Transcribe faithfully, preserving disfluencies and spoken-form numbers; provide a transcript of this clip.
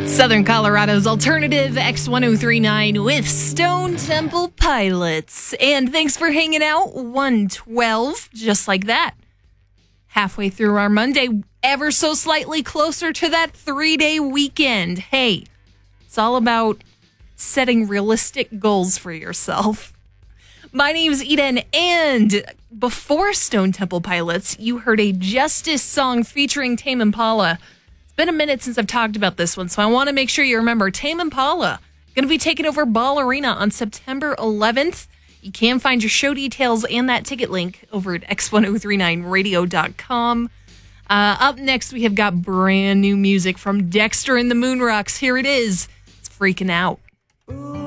Southern Colorado's alternative X ten thirty-nine with Stone Temple Pilots. And thanks for hanging out. one twelve, just like that. Halfway through our Monday, ever so slightly closer to that three-day weekend. Hey, it's all about setting realistic goals for yourself. My name's Eden, and before Stone Temple Pilots, you heard a Justice song featuring Tame Impala. It's been a minute since I've talked about this one, so I want to make sure you remember Tame Impala going to be taking over Ball Arena on September eleventh. You can find your show details and that ticket link over at x ten thirty-nine radio dot com. Uh, up next, we have got brand new music from Dexter and the Moonrocks. Here it is. It's Freaking Out.